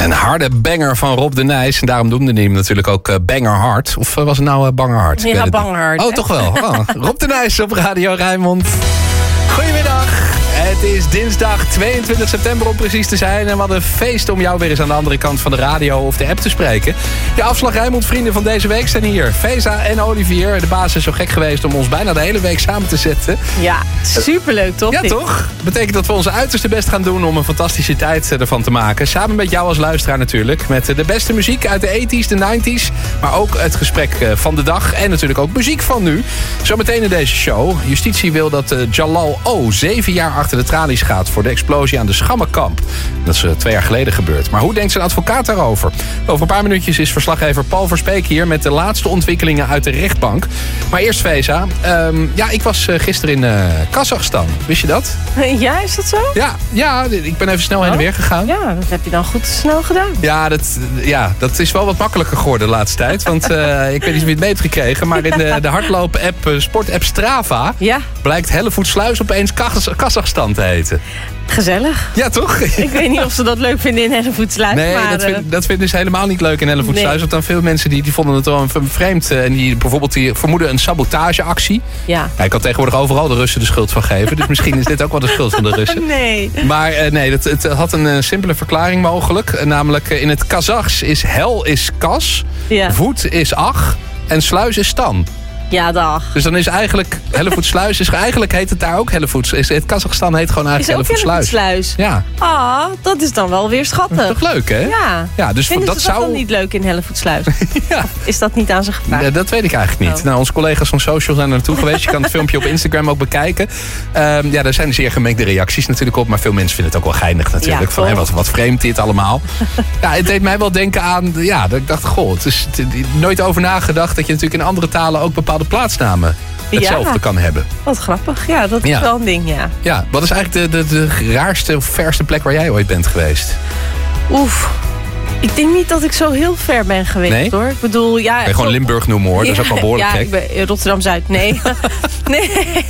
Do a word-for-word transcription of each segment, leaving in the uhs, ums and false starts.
Een harde banger van Rob de Nijs. En daarom noemde hij hem natuurlijk ook uh, Banger Hard. Of uh, was het nou uh, Banger Hard? Ja, Banger Hard. Oh, hè? Toch wel. Oh. Rob de Nijs op Radio Rijnmond. Goedemiddag. Het is dinsdag tweeëntwintig september om precies te zijn. En wat een feest om jou weer eens aan de andere kant van de radio of de app te spreken. Je afslag Rijnmond vrienden van deze week zijn hier. Feza en Olivier. De baas is zo gek geweest om ons bijna de hele week samen te zetten. Ja, superleuk toch? Ja, dit? toch? Betekent dat we onze uiterste best gaan doen om een fantastische tijd ervan te maken. Samen met jou als luisteraar natuurlijk. Met de beste muziek uit de tachtiger, de negentiger. Maar ook het gesprek van de dag. En natuurlijk ook muziek van nu. Zometeen in deze show. Justitie wil dat Jalal O. zeven jaar achter de tralies gaat voor de explosie aan de Schammenkamp. Dat is uh, twee jaar geleden gebeurd. Maar hoe denkt zijn advocaat daarover? Over een paar minuutjes is verslaggever Paul Verspeek hier met de laatste ontwikkelingen uit de rechtbank. Maar eerst Feza. Um, ja, ik was uh, gisteren in uh, Kazachstan. Wist je dat? Ja, is dat zo? Ja, ja, ik ben even snel heen en weer gegaan. Ja, dat heb je dan goed snel gedaan. Ja, dat, ja, dat is wel wat makkelijker geworden de laatste tijd. Want uh, ik weet niet of je het mee hebt gekregen. Maar in de, de hardlopen-app, uh, sportapp Strava... Ja. blijkt Hellevoetsluis opeens Kaz- Kazachstan te heten. Gezellig. Ja, toch? Ik weet niet of ze dat leuk vinden in Hellevoetsluis. Nee, maar, dat, vind, dat vinden ze helemaal niet leuk in Hellevoetsluis. Nee. Want dan veel mensen die, die vonden het wel vreemd. En die bijvoorbeeld die vermoeden een sabotageactie. Ja. Ja, ik kan tegenwoordig overal de Russen de schuld van geven. Dus misschien is dit ook wel de schuld van de Russen. Nee. Maar uh, nee, het, het had een uh, simpele verklaring mogelijk. Uh, namelijk uh, in het Kazachs is hel is kas, Ja. voet is ach en sluis is stan. Ja, dag. Dus dan is eigenlijk Hellevoetsluis, is eigenlijk heet het daar ook Hellevoets. Het Kazachstan heet gewoon eigenlijk Is ook Hellevoetsluis. Hellevoetsluis. Ja. Ah, dat is dan wel weer schattig. Toch leuk, hè? Ja. Ja, dus Vinden dat ze dat zou dan niet leuk in Hellevoetsluis? ja. Is dat niet aan ze gevraagd? Ja, dat weet ik eigenlijk niet. Oh. Nou, onze collega's van Social zijn er naartoe geweest. Je kan het filmpje op Instagram ook bekijken. Um, ja, daar zijn zeer gemengde reacties natuurlijk op. Maar veel mensen vinden het ook wel geinig natuurlijk. Ja, van, hé, wat, wat vreemd dit allemaal. Ja, het deed mij wel denken aan... Ja, dat ik dacht, goh, het is het, nooit over nagedacht... dat je natuurlijk in andere talen ook bepaalde plaatsnamen... hetzelfde Ja. kan hebben. Wat grappig. Ja, dat is Ja. wel een ding, ja. Ja, wat is eigenlijk de, de, de raarste of verste plek waar jij ooit bent geweest? Oef. Ik denk niet dat ik zo heel ver ben geweest, Nee? hoor. Ik bedoel, ja... Ben je gewoon Limburg noemen, hoor. Dat is ook wel behoorlijk ja, gek. ik ben in Rotterdam-Zuid. Nee. nee.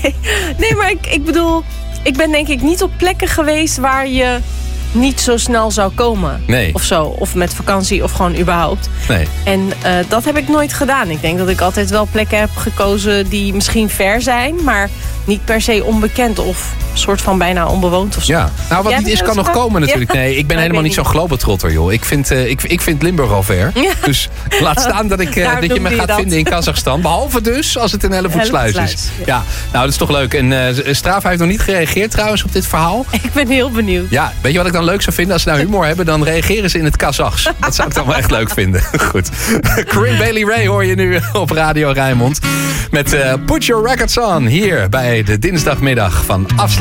Nee, maar ik, ik bedoel... Ik ben denk ik niet op plekken geweest waar je niet zo snel zou komen. Nee. Of zo. Of met vakantie of gewoon überhaupt. Nee. En uh, dat heb ik nooit gedaan. Ik denk dat ik altijd wel plekken heb gekozen die misschien ver zijn, maar niet per se onbekend of soort van bijna onbewoond of zo. Ja, nou wat Jij niet is bent kan nog wel eens komen natuurlijk. Ja. Nee, ik ben Ja, helemaal ik niet weet zo'n globetrotter, joh. Ik vind, uh, ik, ik vind Limburg al ver. Ja. Dus laat staan dat, ik, uh, Daarom dat je me noemde je gaat dat. vinden in Kazachstan. Behalve dus als het in Hellevoetsluis is. Hellevoetsluis, Ja. ja, nou dat is toch leuk. En uh, Strava heeft nog niet gereageerd trouwens op dit verhaal. Ik ben heel benieuwd. Ja, weet je wat ik dan leuk zou vinden? Als ze nou humor hebben, dan reageren ze in het Kazachs. Dat zou ik dan wel echt leuk vinden. Goed. Corinne Bailey Rae hoor je nu op Radio Rijnmond. Met uh, Put Your Records On hier bij de dinsdagmiddag van Afslag.